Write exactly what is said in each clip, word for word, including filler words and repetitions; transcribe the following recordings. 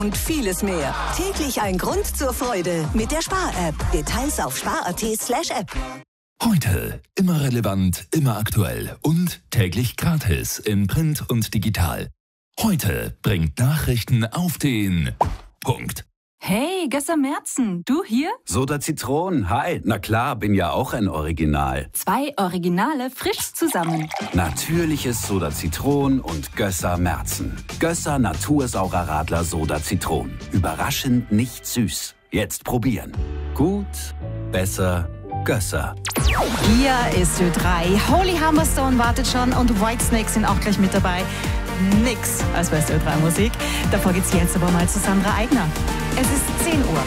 Und vieles mehr. Täglich ein Grund zur Freude mit der Spar-App. Details auf spar.at slash app. Heute immer relevant, immer aktuell und täglich gratis in Print und digital. Heute bringt Nachrichten auf den Punkt. Hey, Gössa Merzen, du hier? Soda Zitron, hi. Na klar, bin ja auch ein Original. Zwei Originale frisch zusammen. Natürliches Soda Zitron und Gössa Merzen. Gössa Natursaurer Radler Soda Zitron. Überraschend nicht süß. Jetzt probieren. Gut, besser, Gössa. Hier ist Ö drei. Holy Hammerstone wartet schon und Whitesnake sind auch gleich mit dabei. Nix als beste Ö drei Musik. Davor geht's jetzt aber mal zu Sandra Eigner. Es ist zehn Uhr.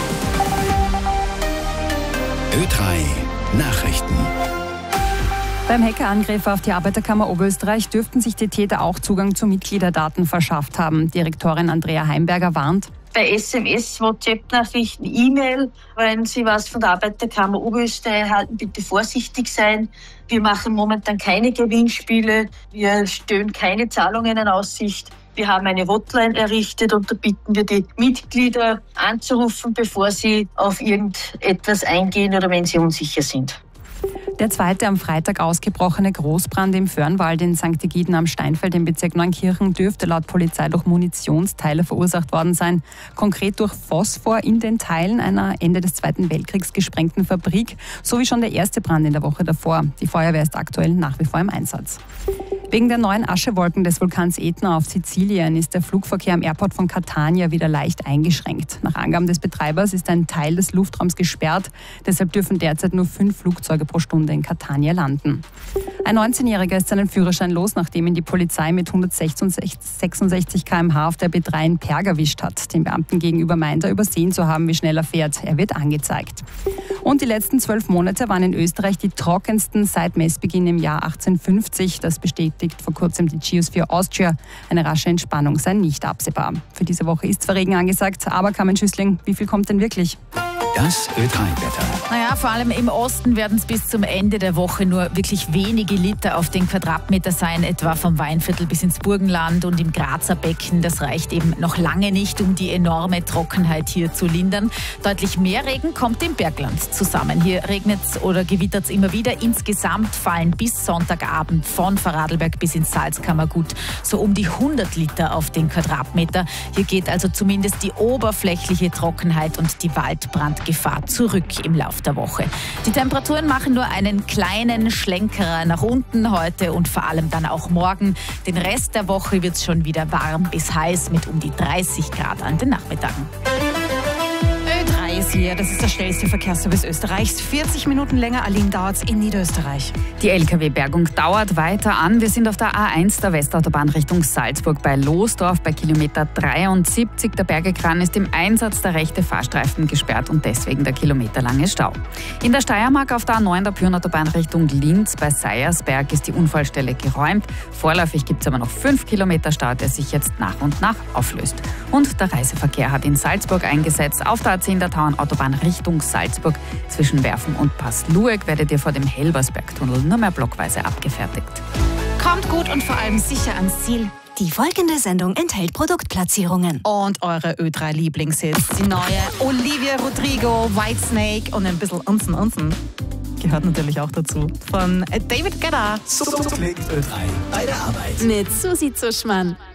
Ö drei Nachrichten. Beim Hackerangriff auf die Arbeiterkammer Oberösterreich dürften sich die Täter auch Zugang zu Mitgliederdaten verschafft haben. Direktorin Andrea Heimberger warnt. Bei S M S, WhatsApp-Nachrichten, E-Mail, wenn Sie was von der Arbeiterkammer Oberösterreich erhalten, bitte vorsichtig sein. Wir machen momentan keine Gewinnspiele, wir stellen keine Zahlungen in Aussicht. Wir haben eine Hotline errichtet und da bitten wir die Mitglieder anzurufen, bevor sie auf irgendetwas eingehen oder wenn sie unsicher sind. Der zweite am Freitag ausgebrochene Großbrand im Föhrenwald in Sankt Egiden am Steinfeld im Bezirk Neunkirchen dürfte laut Polizei durch Munitionsteile verursacht worden sein. Konkret durch Phosphor in den Teilen einer Ende des Zweiten Weltkriegs gesprengten Fabrik, so wie schon der erste Brand in der Woche davor. Die Feuerwehr ist aktuell nach wie vor im Einsatz. Wegen der neuen Aschewolken des Vulkans Ätna auf Sizilien ist der Flugverkehr am Airport von Catania wieder leicht eingeschränkt. Nach Angaben des Betreibers ist ein Teil des Luftraums gesperrt. Deshalb dürfen derzeit nur fünf Flugzeuge pro Stunde in Catania landen. Ein neunzehnjähriger ist seinen Führerschein los, nachdem ihn die Polizei mit hundertsechsundsechzig Kilometer pro Stunde auf der B drei in Perg erwischt hat. Den Beamten gegenüber meint er übersehen zu haben, wie schnell er fährt. Er wird angezeigt. Und die letzten zwölf Monate waren in Österreich die trockensten seit Messbeginn im Jahr achtzehnhundertfünfzig. Das bestätigt vor kurzem die Geosphere Austria. Eine rasche Entspannung sei nicht absehbar. Für diese Woche ist zwar Regen angesagt, aber Carmen Schüssling, wie viel kommt denn wirklich? Das Ö drei Wetter. Naja, vor allem im Osten werden es bis zum Ende der Woche nur wirklich wenige Liter auf den Quadratmeter sein, etwa vom Weinviertel bis ins Burgenland und im Grazer Becken. Das reicht eben noch lange nicht, um die enorme Trockenheit hier zu lindern. Deutlich mehr Regen kommt im Bergland zusammen. Hier regnet es oder gewittert es immer wieder. Insgesamt fallen bis Sonntagabend von Vorarlberg bis ins Salzkammergut so um die hundert Liter auf den Quadratmeter. Hier geht also zumindest die oberflächliche Trockenheit und die Waldbrandgefahr zurück im Lauf der Woche. Die Temperaturen machen nur einen kleinen Schlenkerer nach unten heute und vor allem dann auch morgen. Den Rest der Woche wird es schon wieder warm bis heiß mit um die dreißig Grad an den Nachmittagen. Ö drei ist hier, das ist der schnellste Verkehrsservice Österreichs. vierzig Minuten länger, Aline, dauert es in Niederösterreich. Die L K W-Bergung dauert weiter an. Wir sind auf der A eins der Westautobahn Richtung Salzburg bei Losdorf bei Kilometer dreiundsiebzig. Der Bergekran ist im Einsatz, der rechte Fahrstreifen gesperrt und deswegen der kilometerlange Stau. In der Steiermark auf der A neun der Pyrnautobahn Richtung Linz bei Seiersberg ist die Unfallstelle geräumt. Vorläufig gibt es aber noch fünf Kilometer Stau, der sich jetzt nach und nach auflöst. Und der Reiseverkehr hat in Salzburg eingesetzt. Auf der A zehn der Tauernautobahn Richtung Salzburg zwischen Werfen und Passlueck werdet ihr vor dem Helbersbergtunnel nur mehr blockweise abgefertigt. Kommt gut und vor allem sicher ans Ziel. Die folgende Sendung enthält Produktplatzierungen. Und eure Ö drei Lieblingshits. Die neue Olivia Rodrigo, Whitesnake und ein bisschen Unsen Unsen. Gehört natürlich auch dazu. Von David Guetta. So klingt Ö drei bei der Arbeit. Mit Susi Zuschmann.